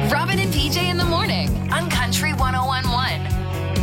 Robin and PJ in the morning on Country 101.1.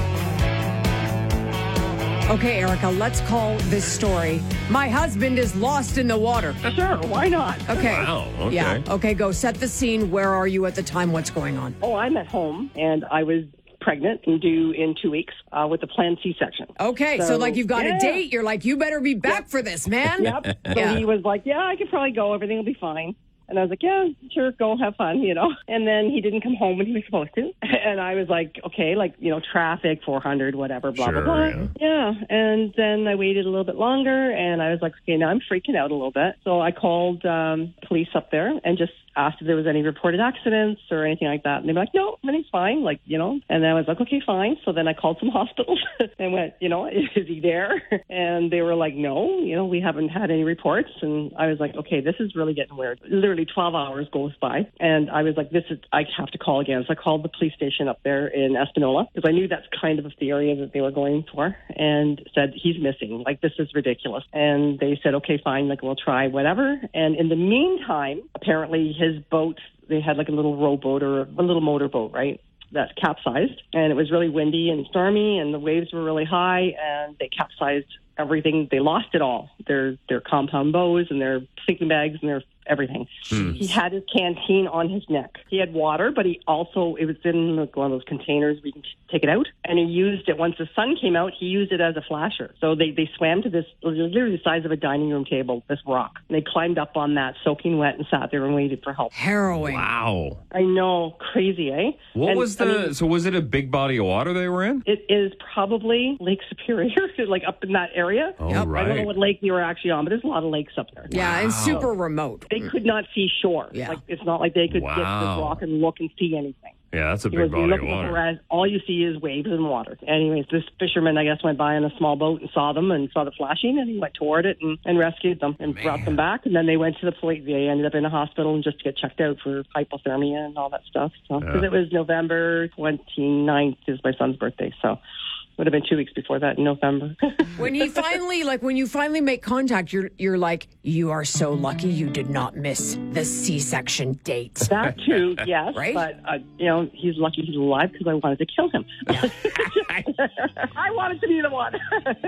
Okay, Erica, let's call this story. My husband is lost in the water. Sure, why not? Okay. Wow, okay. Yeah. Okay, go set the scene. Where are you at the time? What's going on? Oh, I'm at home, and I was pregnant and due in 2 weeks with a planned C-section. Okay, so like you've got a yeah. date. You're like, you better be back for this, man. Yep. So Yeah. he was like, yeah, I could probably go. Everything will be fine. And I was like, yeah, sure, go have fun, you know. And then he didn't come home when he was supposed to. And I was like, okay, like, you know, traffic, 400, whatever, blah, Sure, blah, blah. Yeah. And then I waited a little bit longer, and I was like, okay, now I'm freaking out a little bit. So I called police up there and just asked if there was any reported accidents or anything like that. And they were like, no, everything's fine, like, you know. And then I was like, okay, fine. So then I called some hospitals and went, you know, is he there? And they were like, no, you know, we haven't had any reports. And I was like, okay, this is really getting weird. Literally 12 hours goes by. And I was like, I have to call again. So I called the police station up there in Espanola because I knew that's kind of the area that they were going for, and said, he's missing. Like, this is ridiculous. And they said, okay, fine, like, we'll try whatever. And in the meantime, apparently his boat, they had like a little rowboat or a little motorboat, right? That capsized, and it was really windy and stormy, and the waves were really high, and they capsized everything. They lost it all, their compound bows and their sleeping bags and their everything. He had his canteen on his neck. He had water, but he also, it was in like one of those containers where you can take it out. And he used it, once the sun came out, he used it as a flasher. So they swam to this, literally the size of a dining room table, this rock. And they climbed up on that, soaking wet, and sat there and waited for help. Harrowing. Wow. I know, crazy, eh? What And, was I mean, so was it a big body of water they were in? it is probably Lake Superior, like up in that area. Oh, Yep. right. I don't know what lake you were actually on, but there's a lot of lakes up there. Yeah, and super remote. They could not see shore. Yeah. Like, it's not like they could get to Wow. this rock and look and see anything. Yeah, that's a You're big body of looking water. whereas all you see is waves and water. Anyways, this fisherman, I guess, went by in a small boat and saw them and saw the flashing, and he went toward it and rescued them and brought them back. And then they went to the police. They ended up in a hospital and just to get checked out for hypothermia and all that stuff. So, because it was November 29th is my son's birthday, so would have been 2 weeks before that in November. When you finally make contact, you're like, you are so lucky you did not miss the C-section date. That too, yes. Right? But, you know, he's lucky he's alive because I wanted to kill him. I wanted to be the one.